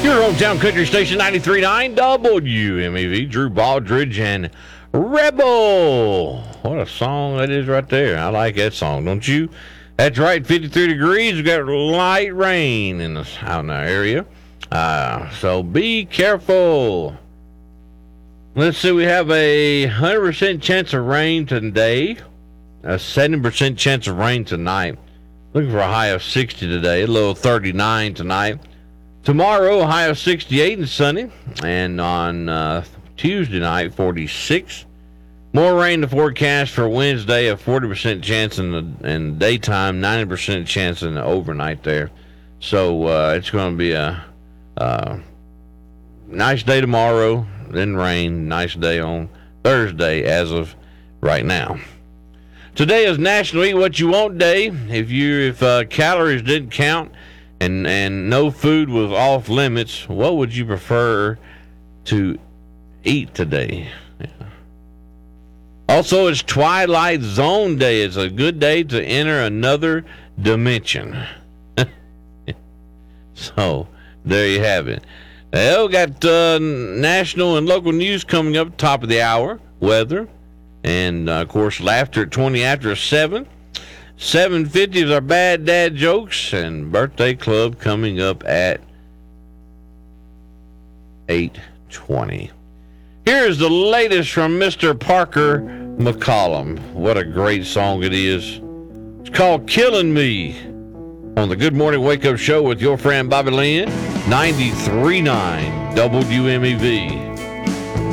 Your hometown country station 93.9 WMEV, Drew Baldridge and Rebel. What a song that is right there. I like that song, don't you? That's right, 53 degrees. We've got light rain out in our area. So be careful. Let's see, we have a 100% chance of rain today, a 70% chance of rain tonight. Looking for a high of 60 today, a low of 39 tonight. Tomorrow, a high of 68 and sunny. And on Tuesday night, 46. More rain to forecast for Wednesday, a 40% chance in the daytime, 90% chance in the overnight there. So it's going to be a nice day tomorrow, then rain, nice day on Thursday as of right now. Today is National Eat What You Want Day. If calories didn't count, and no food was off limits, what would you prefer to eat today? Yeah. Also, it's Twilight Zone Day. It's a good day to enter another dimension. So, there you have it. Well, we got national and local news coming up top of the hour, weather, and, of course, laughter at 20 after 7. 7:50 is our Bad Dad Jokes, and Birthday Club coming up at 8:20. Here's the latest from Mr. Parker McCollum. What a great song it is. It's called Killing Me on the Good Morning Wake Up Show with your friend Bobby Lynn, 93.9 WMEV.